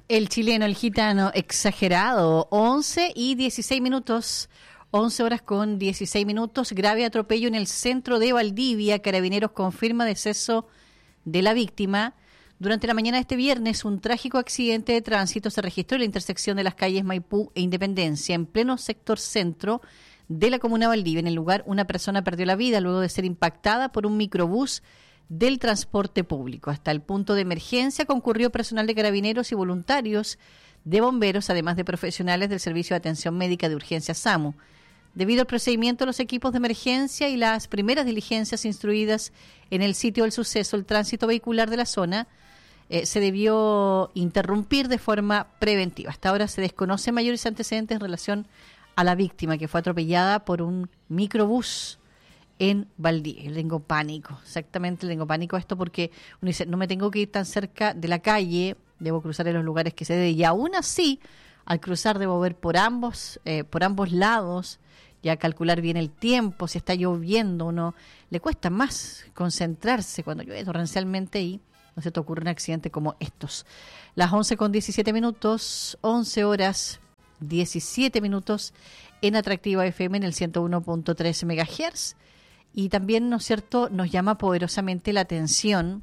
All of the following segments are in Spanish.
El chileno, el gitano, exagerado, 11 y 16 minutos, 11 horas con 16 minutos, grave atropello en el centro de Valdivia, Carabineros confirma deceso de la víctima. Durante la mañana de este viernes, un trágico accidente de tránsito se registró en la intersección de las calles Maipú e Independencia, en pleno sector centro de la comuna de Valdivia. En el lugar, una persona perdió la vida luego de ser impactada por un microbús del transporte público. Hasta el punto de emergencia concurrió personal de Carabineros y voluntarios de bomberos, además de profesionales del Servicio de Atención Médica de Urgencia SAMU. Debido al procedimiento, los equipos de emergencia y las primeras diligencias instruidas en el sitio del suceso, el tránsito vehicular de la zona se debió interrumpir de forma preventiva. Hasta ahora se desconocen mayores antecedentes en relación a la víctima, que fue atropellada por un microbús en Valdivia. Tengo pánico, exactamente, tengo pánico a esto porque uno dice, no me tengo que ir tan cerca de la calle, debo cruzar en los lugares que se debe, y aún así, al cruzar debo ver por ambos lados, ya calcular bien el tiempo, si está lloviendo, uno le cuesta más concentrarse cuando llueve torrencialmente y no se te ocurre un accidente como estos. Las 11 con 17 minutos, 11 horas 17 minutos en Atractiva FM en el 101.3 MHz. Y también, ¿no es cierto?, nos llama poderosamente la atención.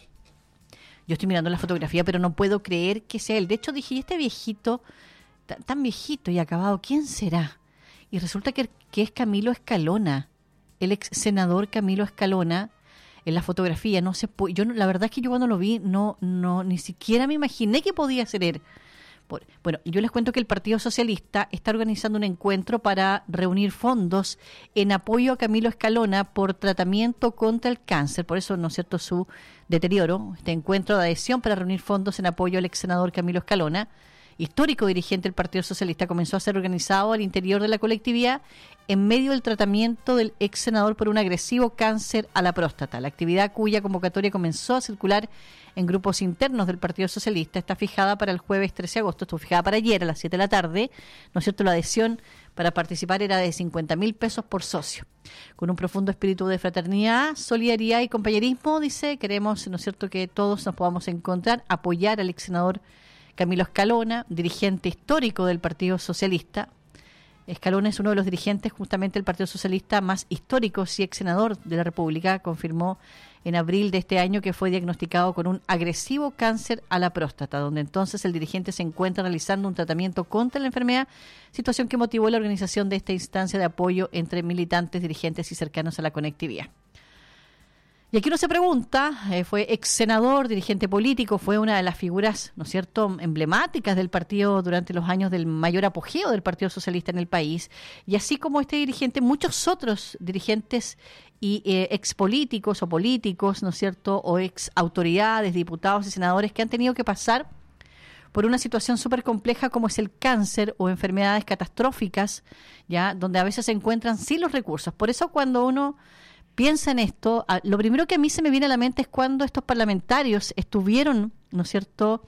Yo estoy mirando la fotografía, pero no puedo creer que sea él. De hecho, dije, ¿y este viejito, tan viejito y acabado, quién será? Y resulta que es Camilo Escalona, el ex senador Camilo Escalona, en la fotografía. No se puede, la verdad es que yo cuando lo vi, no, ni siquiera me imaginé que podía ser él. Bueno, yo les cuento que el Partido Socialista está organizando un encuentro para reunir fondos en apoyo a Camilo Escalona por tratamiento contra el cáncer. Por eso, ¿no es cierto?, su deterioro. Este encuentro de adhesión para reunir fondos en apoyo al ex senador Camilo Escalona, histórico dirigente del Partido Socialista, comenzó a ser organizado al interior de la colectividad en medio del tratamiento del ex senador por un agresivo cáncer a la próstata. La actividad, cuya convocatoria comenzó a circular en grupos internos del Partido Socialista, está fijada para el jueves 13 de agosto, estuvo fijada para ayer a las 7 de la tarde, ¿no es cierto? La adhesión para participar era de 50.000 pesos por socio. Con un profundo espíritu de fraternidad, solidaridad y compañerismo, dice, queremos, ¿no es cierto?, que todos nos podamos encontrar, apoyar al ex senador Camilo Escalona, dirigente histórico del Partido Socialista. Escalona es uno de los dirigentes justamente del Partido Socialista más históricos y ex senador de la República. Confirmó en abril de este año que fue diagnosticado con un agresivo cáncer a la próstata, donde entonces el dirigente se encuentra realizando un tratamiento contra la enfermedad, situación que motivó la organización de esta instancia de apoyo entre militantes, dirigentes y cercanos a la conectividad. Y aquí uno se pregunta, fue ex senador, dirigente político, fue una de las figuras, ¿no es cierto?, emblemáticas del partido durante los años del mayor apogeo del Partido Socialista en el país. Y así como este dirigente, muchos otros dirigentes y ex políticos o políticos, ¿no es cierto?, o ex autoridades, diputados y senadores que han tenido que pasar por una situación súper compleja como es el cáncer o enfermedades catastróficas, ya donde a veces se encuentran sin los recursos. Por eso cuando uno piensa en esto, lo primero que a mí se me viene a la mente es cuando estos parlamentarios estuvieron, ¿no es cierto?,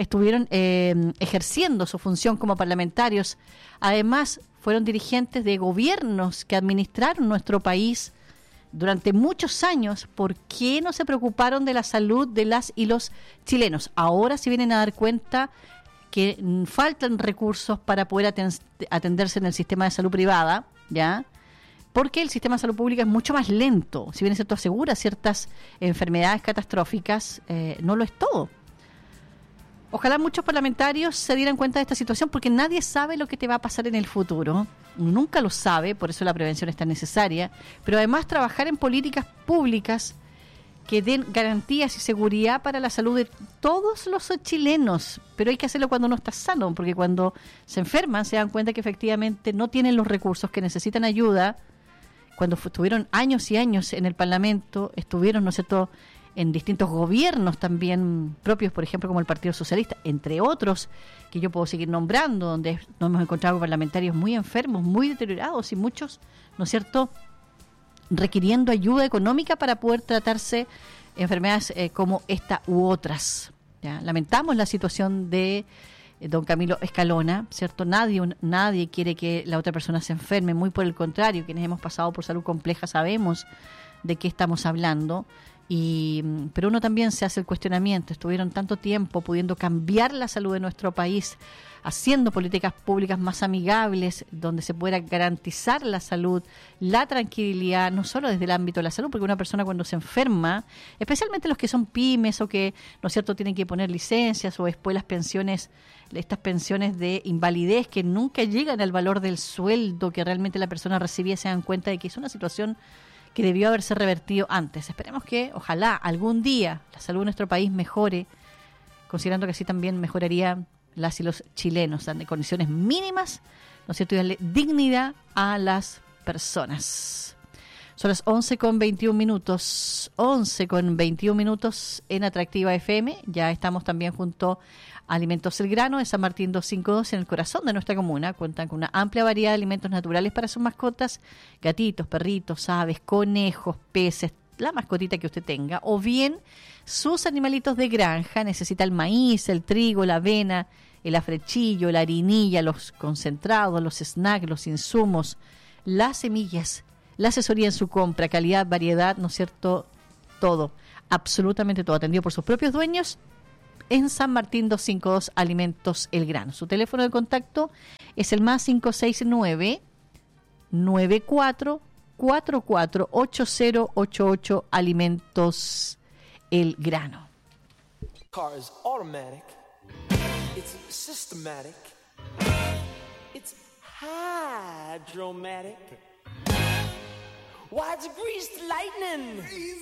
ejerciendo su función como parlamentarios. Además, fueron dirigentes de gobiernos que administraron nuestro país durante muchos años. ¿Por qué no se preocuparon de la salud de las y los chilenos? Ahora se vienen a dar cuenta que faltan recursos para poder atenderse en el sistema de salud privada, ¿ya?, porque el sistema de salud pública es mucho más lento. Si bien es cierto, asegura ciertas enfermedades catastróficas, no lo es todo. Ojalá muchos parlamentarios se dieran cuenta de esta situación, porque nadie sabe lo que te va a pasar en el futuro. Nunca lo sabe, por eso la prevención es tan necesaria. Pero además trabajar en políticas públicas que den garantías y seguridad para la salud de todos los chilenos. Pero hay que hacerlo cuando uno está sano, porque cuando se enferman se dan cuenta que efectivamente no tienen los recursos, que necesitan ayuda. Cuando estuvieron años y años en el Parlamento, estuvieron, ¿no es cierto?, en distintos gobiernos también propios, por ejemplo, como el Partido Socialista, entre otros, que yo puedo seguir nombrando, donde nos hemos encontrado parlamentarios muy enfermos, muy deteriorados y muchos, ¿no es cierto?, requiriendo ayuda económica para poder tratarse enfermedades como esta u otras. ¿Ya? Lamentamos la situación de don Camilo Escalona, ¿cierto? Nadie quiere que la otra persona se enferme, muy por el contrario, quienes hemos pasado por salud compleja sabemos de qué estamos hablando, Pero uno también se hace el cuestionamiento. Estuvieron tanto tiempo pudiendo cambiar la salud de nuestro país, haciendo políticas públicas más amigables, donde se pueda garantizar la salud, la tranquilidad, no solo desde el ámbito de la salud, porque una persona cuando se enferma, especialmente los que son pymes o que, ¿no es cierto?, tienen que poner licencias, o después las pensiones, estas pensiones de invalidez que nunca llegan al valor del sueldo que realmente la persona recibía, se dan cuenta de que es una situación que debió haberse revertido antes. Esperemos que, ojalá, algún día la salud de nuestro país mejore, considerando que así también mejoraría las y los chilenos, dan de condiciones mínimas, ¿no es cierto?, y darle dignidad a las personas. Son las 11:21, 11:21 en Atractiva FM. Ya estamos también junto a Alimentos El Grano de San Martín 252, en el corazón de nuestra comuna. Cuentan con una amplia variedad de alimentos naturales para sus mascotas: gatitos, perritos, aves, conejos, peces, la mascotita que usted tenga, o bien sus animalitos de granja. Necesita el maíz, el trigo, la avena, el afrechillo, la harinilla, los concentrados, los snacks, los insumos, las semillas, la asesoría en su compra, calidad, variedad, ¿no es cierto? Todo, absolutamente todo, atendido por sus propios dueños en San Martín 252, Alimentos El Grano. Su teléfono de contacto es el más 569 94 44 8088, Alimentos El Grano. Car is automatic. It's systematic. It's hydromatic. Why, it's greased lightning.